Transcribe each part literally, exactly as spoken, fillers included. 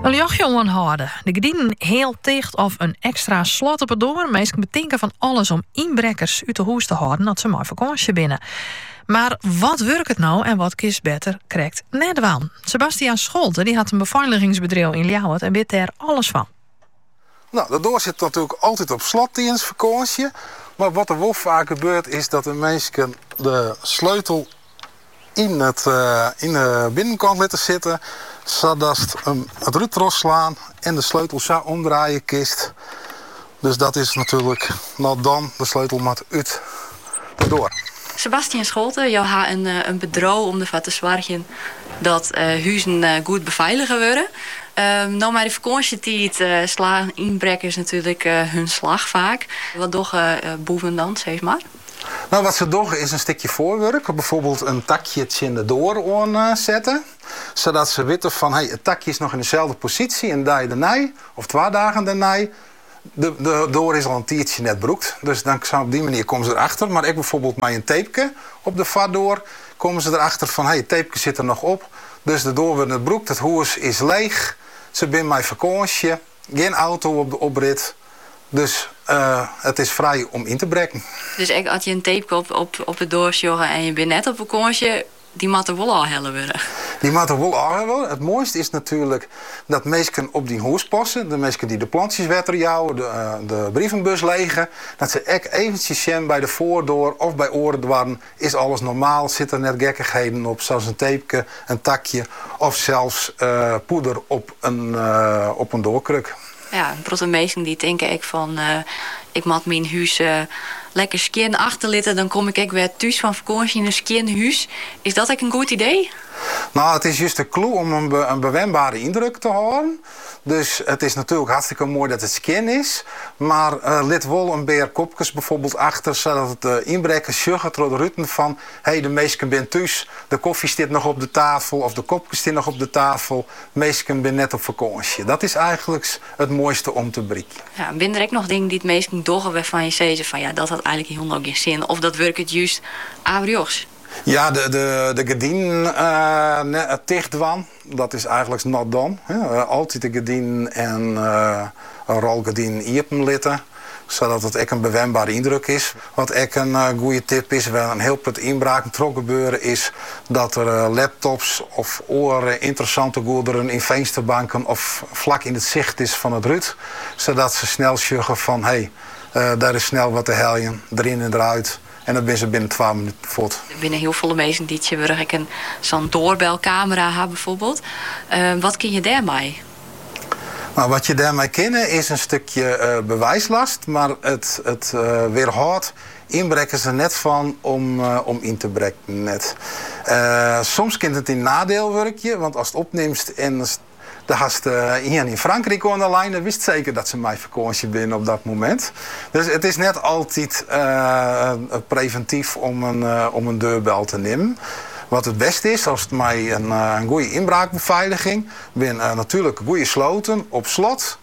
Een jachtjongen houden. De gedienden heel dicht of een extra slot op het door. Meestal betinken van alles om inbrekkers uit de huis te houden dat ze maar vakantie binnen. Maar wat werkt het nou en wat kies beter krijgt net wel. Sebastiaan Scholte die had een beveiligingsbedrijf in Ljouwert en weet daar alles van. Nou, daardoor zit natuurlijk altijd op slot tijdens vakantie. Maar wat er wel vaak gebeurt is dat de mensen de sleutel in, het, uh, in de binnenkant laten zitten, zodat ze um, het ruit slaan en de sleutel zo omdraaien kist. Dus dat is natuurlijk nou dan de sleutel met uit door. Sebastiaan Scholte, jou ha een, een bedrijf om ervoor te zorgen dat uh, huizen uh, goed beveiligen worden. Uh, nou, maar de vakantietijd uh, slaan inbrekkers natuurlijk uh, hun slag vaak. Wat doen uh, boeven dan, zeg maar? Nou, wat ze doen is een stukje voorwerk. Bijvoorbeeld een takje in de door aanzetten. Zodat ze weten van, hey, het takje is nog in dezelfde positie en daar daarna, of twee dagen daarna. De, de door is al een tiertje net broekt. Dus dan op die manier komen ze erachter. Maar ik bijvoorbeeld met een tapeje op de vaardoor, komen ze erachter van, hey, het tapeje zit er nog op. Dus de door wordt net broekt, het huis is leeg. Ze zijn mijn vakantie, geen auto op de oprit. Dus uh, het is vrij om in te breken. Dus ik, als je een tape op, op, op het doorsjoggen en je bent net op vakantie, die moet er wel al hellen worden. Die moet er wel al hellen worden. Het mooiste is natuurlijk dat mensen op die huis passen. De mensen die de plantjes wetterjouwen, de, uh, de brievenbus legen. Dat ze echt eventjes zien bij de voordeur of bij oorendwarren. Is alles normaal? Zitten er net gekkigheden op? Zoals een tapeje, een takje of zelfs uh, poeder op een, uh, op een doorkruk. Ja, een mensen die denken ik van, uh, ik moet mijn huis uh, lekker skin achterlitten, dan kom ik weer thuis van vakantie in een skinhuis. Is dat ook een goed idee? Nou, het is juist de clue om een, be een bewendbare indruk te houden. Dus het is natuurlijk hartstikke mooi dat het skin is. Maar uh, let wel een beer kopjes bijvoorbeeld achter, zodat de uh, inbrekkers zeggen door de ruten van, hé, hey, de meesten zijn thuis, de koffie staat nog op de tafel of de kopjes staan nog op de tafel. De meesten zijn net op vakantie. Dat is eigenlijk het mooiste om te breken. Ja, ben er ook nog dingen die het meesten doggen waarvan je zegt van, ja, dat had eigenlijk helemaal geen zin. Of dat werkt het juist averechts. Ja, de, de, de gardien uh, dichtwan, dat is eigenlijk not done. Uh, altijd de gardien en uh, een rolgardien iepen litten, zodat het echt een bewendbare indruk is. Wat echt een uh, goede tip is, waar een heel put inbraken trok gebeuren, is dat er uh, laptops of oren interessante goederen in vensterbanken of vlak in het zicht is van het ruit. Zodat ze snel zeggen van, hé, hey, uh, daar is snel wat te heljen, erin en eruit. En dan ben ze binnen twaalf minuten voort. Er binnen heel veel mensen die je zo'n doorbelcamera hebben bijvoorbeeld. Uh, wat kun je daarmee? Nou, wat je daarmee kennen is een stukje uh, bewijslast. Maar het, het uh, weerhoudt inbrekkers er net van om, uh, om in te breken. Net. Uh, soms kan het in nadeel werken. Want als het opneemt en de gasten hier in Frankrijk aan de lijn, dan wist zeker dat ze mijn vakantie binnen op dat moment. Dus het is net altijd uh, preventief om een, uh, om een deurbel te nemen. Wat het beste is, als het mij een, uh, een goede inbraakbeveiliging, ben uh, natuurlijk goede sloten op slot,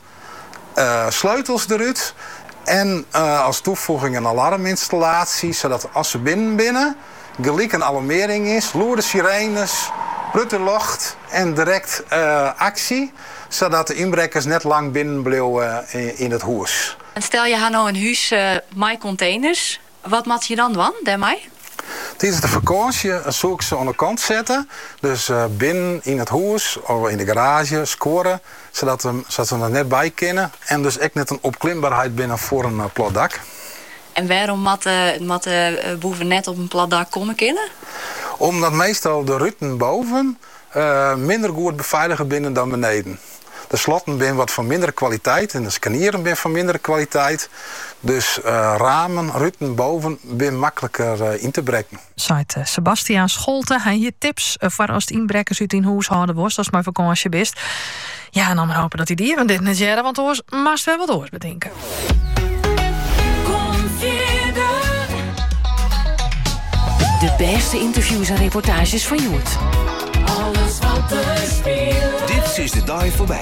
uh, sleutels eruit en uh, als toevoeging een alarminstallatie, zodat als ze binnen binnen, gelijk een alarmering is, loerde sirenes, Rutterlocht en direct uh, actie, zodat de inbrekkers net lang binnen bleven in, in het huis. En stel je had nou een huis uh, met containers, wat moet je dan doen daarmee? Tijdens de vakantie zou ik ze aan de kant zetten. Dus uh, binnen in het huis of in de garage scoren, zodat, we, zodat ze er net bij kunnen. En dus echt net een opklimbaarheid binnen voor een uh, plat dak. En waarom moet de uh, boeven net op een plat dak komen kunnen? Omdat meestal de ruiten boven uh, minder goed beveiligen binnen dan beneden. De slotten zijn wat van mindere kwaliteit en de scanieren zijn van mindere kwaliteit. Dus uh, ramen, ruiten boven zijn makkelijker uh, in te breken. Site uh, Sebastiaan Scholte, hij hier tips uh, voor als de inbrekkers uit in huis houden worst, als maar vakantie best. Ja, en dan maar hopen dat hij die van dit net jaren, want oors maast wel wat oors bedenken. De beste interviews en reportages van Joert. Alles wat er speelt. Dit is de dag voorbij.